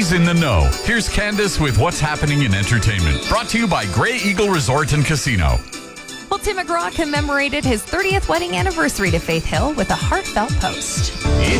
always in the know. Here's Candace with what's happening in entertainment. Brought to you by Grey Eagle Resort and Casino. Well, Tim McGraw commemorated his 30th wedding anniversary to Faith Hill with a heartfelt post.